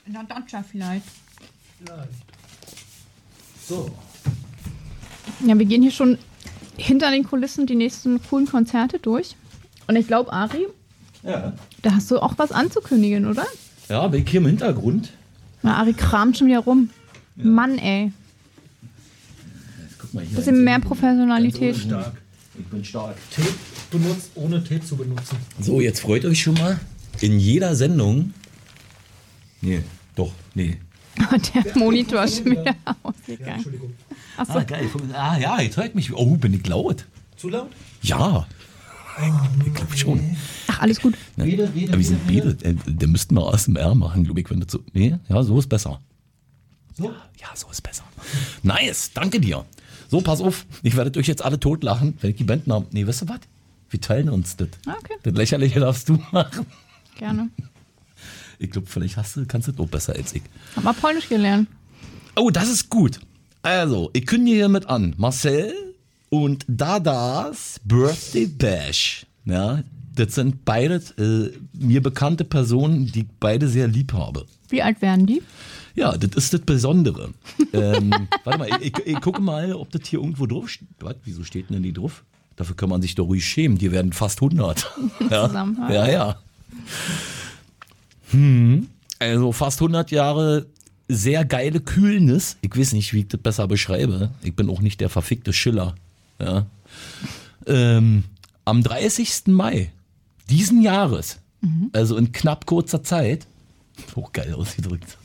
In der Dacia vielleicht. So. Ja, wir gehen hier schon hinter den Kulissen die nächsten coolen Konzerte durch. Und ich glaube, Ari, Ja. da hast du auch was anzukündigen, oder? Ja, bin ich hier im Hintergrund. Na, Ari kramt schon wieder rum. Ja. Mann, ey. Jetzt guck mal hier. Bisschen mehr Professionalität. Stark. Ich bin stark. Tape benutzt, ohne Tape zu benutzen. So, jetzt freut euch schon mal. In jeder Sendung. Nee, doch, nee. Der Monitor ist schon wieder Ja, ausgegangen. Entschuldigung. Achso, Geil. Ah, ja, jetzt hört mich. Oh, bin ich laut? Zu laut? Ja. Ich glaube schon. ach, alles gut. Ne? Aber wir sind beide. Der müssten wir ASMR machen, glaube ich, wenn das so. Nee, ja, so ist besser. So? Ja, so ist besser. Nice, danke dir. So, pass auf, ich werde euch jetzt alle totlachen, wenn ich die Bandnamen. Nee, weißt du was? Wir teilen uns das. Okay, Das Lächerliche darfst du machen. gerne. Ich glaube, vielleicht kannst du das auch besser als ich. Hab mal Polnisch gelernt. Oh, das ist gut. Also, ich kündige hiermit an. Marcel und Dadas Birthday Bash. Ja, das sind beide mir bekannte Personen, die ich beide sehr lieb habe. Wie alt werden die? Ja, das ist das Besondere. Warte mal, ich gucke mal, ob das hier irgendwo drauf steht. Was? Wieso steht denn die drauf? Dafür kann man sich doch ruhig schämen. Die werden fast 100. Ja, Zusammenhang. ja. Also fast 100 Jahre sehr geile Kühlnis. Ich weiß nicht, wie ich das besser beschreibe. Ich bin auch nicht der verfickte Schiller. Ja. Am 30. Mai diesen Jahres, also in knapp kurzer Zeit, geil ausgedrückt.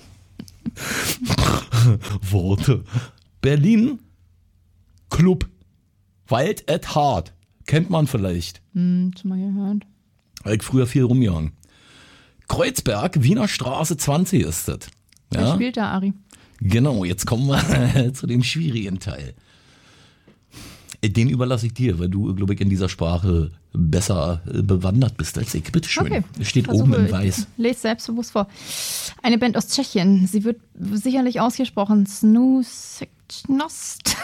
Worte. Berlin Club Wild at Heart. Kennt man vielleicht. Schon mal gehört. Habe ich früher viel rumgegangen. Kreuzberg, Wiener Straße 20 ist das. Wer Ja? spielt da, Ari? Genau, jetzt kommen wir zu dem schwierigen Teil. Den überlasse ich dir, weil du, glaube ich, in dieser Sprache besser bewandert bist als ich. Bitte schön. Okay. Es steht Versuche, oben in weiß. Ich lese selbstbewusst vor. Eine Band aus Tschechien. Sie wird sicherlich ausgesprochen Snooseknost.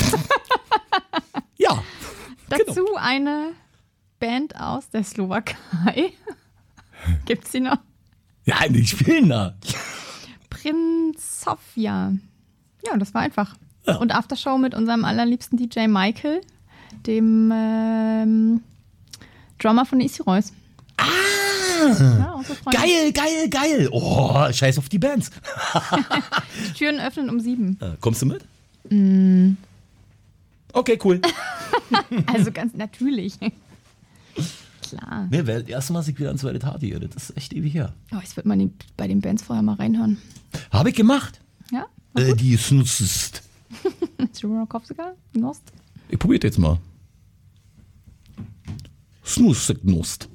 Ja. Dazu eine Band aus der Slowakei. Gibt's die noch? Ja, die spielen da. Prinsovia. Ja, das war einfach. Ja. Und Aftershow mit unserem allerliebsten DJ Michael, dem Drummer von Easy Royce. Ja, unsere Freunde. Geil. Oh, scheiß auf die Bands. Die Türen öffnen um 7. Kommst du mit? Okay, cool. Also ganz natürlich. Klar. Nee, wäre das erste Mal, dass ich wieder ans zweite Tat hier. Das ist echt ewig her. Oh, ich würde mal bei den Bands vorher mal reinhören. Habe ich gemacht. Ja? Die Snoost. Tschurokowska? Nost? Ich probiere jetzt mal. Snooseknost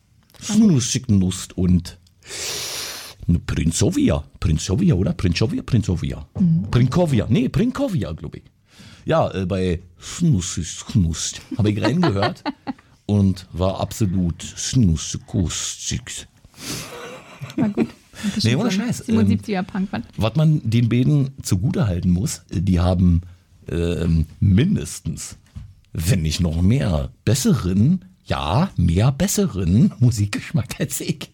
und Prinsovia, oder? Prinsovia. Prinkovia, glaube ich. Ja, bei Snooseknost habe ich reingehört und war absolut Snoosekostik. War gut. Nee, ohne Scheiß. 77er Punkband. Was man den beiden zugutehalten muss, die haben mindestens, wenn nicht noch mehr besseren Musikgeschmack als ich.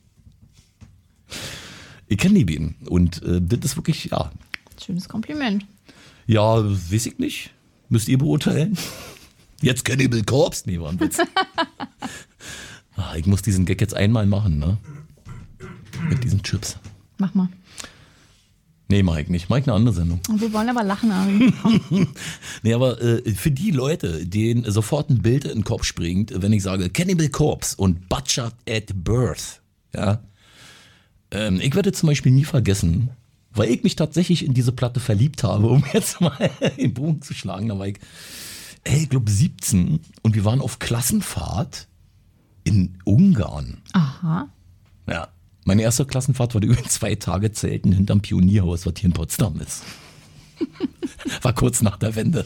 Ich kenne die beiden und das ist wirklich, ja. Schönes Kompliment. Ja, weiß ich nicht. Müsst ihr beurteilen. Jetzt Cannibal Corpse? Nee, war ein Witz. Ich muss diesen Gag jetzt einmal machen, ne? Mit diesen Chips. Mach mal. Nee, mach ich nicht. Mach ich eine andere Sendung. Und wir wollen aber lachen, Ari. Komm. Nee, aber für die Leute, denen sofort ein Bild in den Kopf springt, wenn ich sage Cannibal Corpse und Butchered at Birth, ja, ich werde zum Beispiel nie vergessen, weil ich mich tatsächlich in diese Platte verliebt habe, um jetzt mal den Bogen zu schlagen, da war ich glaube 17 und wir waren auf Klassenfahrt in Ungarn. Aha. Ja. Meine erste Klassenfahrt war über 2 Tage Zelten hinterm Pionierhaus, was hier in Potsdam ist. War kurz nach der Wende.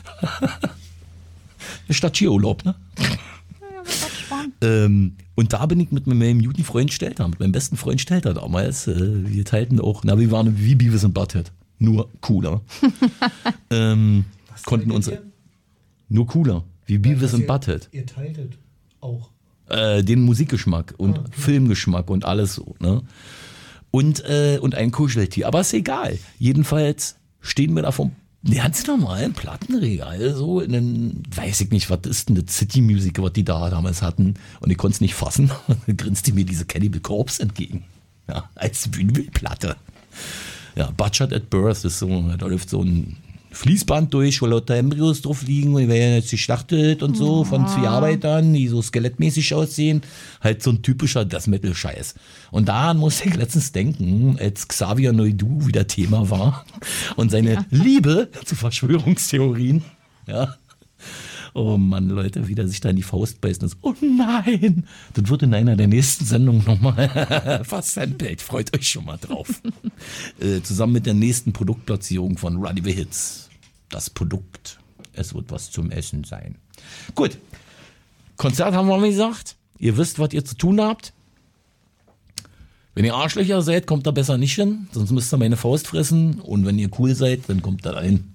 Stadt Skiurlaub, ne? Ja, das war spannend. Und da bin ich mit meinem guten Freund Stelter, mit meinem besten Freund Stelter damals. Wir teilten auch, wir waren wie Beavis und Butthead. Nur cooler. Konnten uns. Nur cooler. Wie Beavis und Butthead. Ihr teiltet auch. Den Musikgeschmack und Filmgeschmack und alles so, ne? und ein Kuscheltier. Aber ist egal. Jedenfalls stehen wir da vom ganz normalen Plattenregal, so in einem, weiß ich nicht, was ist denn das City Music, was die da damals hatten. Und ich konnte es nicht fassen. Dann grinste mir diese Cannibal Corpse entgegen. Ja, als Vinylplatte. Ja, Butchered at Birth ist so, da läuft so ein Fließband durch, wo lauter Embryos drauf liegen und die werden jetzt geschlachtet und so von 2 Arbeitern, die so skelettmäßig aussehen. Halt so ein typischer Death Metal Scheiß. Und daran musste ich letztens denken, als Xavier Naidoo wieder Thema war und seine Liebe zu Verschwörungstheorien. Ja. Oh Mann, Leute, wie der sich da in die Faust beißt. Und so, oh nein, das wird in einer der nächsten Sendungen nochmal versampelt. Freut euch schon mal drauf. Zusammen mit der nächsten Produktplatzierung von Ruddy the Hits. Das Produkt. Es wird was zum Essen sein. Gut. Konzert haben wir mal gesagt. Ihr wisst, was ihr zu tun habt. Wenn ihr Arschlöcher seid, kommt da besser nicht hin. Sonst müsst ihr meine Faust fressen. Und wenn ihr cool seid, dann kommt da rein.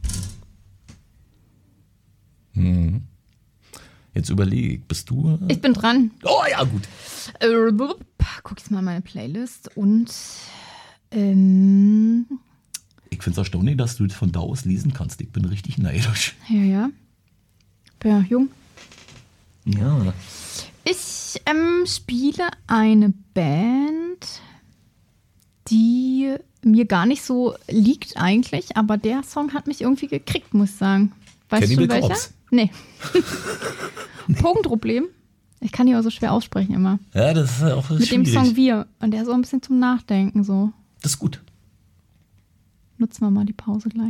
Jetzt überlege ich, bist du? Ich bin dran. Oh ja, gut. Guck jetzt mal meine Playlist und Ich finde es erstaunlich, dass du von da aus lesen kannst. Ich bin richtig neidisch. ja. Bin ja jung. Ja. Ich spiele eine Band, die mir gar nicht so liegt eigentlich, aber der Song hat mich irgendwie gekriegt, muss ich sagen. Weißt du Cannibal welcher? Corpse. Nee. Punktproblem. Ich kann die aber so schwer aussprechen immer. Ja, das ist auch Mit schwierig. dem Song Wir. Und der ist so ein bisschen zum Nachdenken so. Das ist gut. Nutzen wir mal die Pause gleich.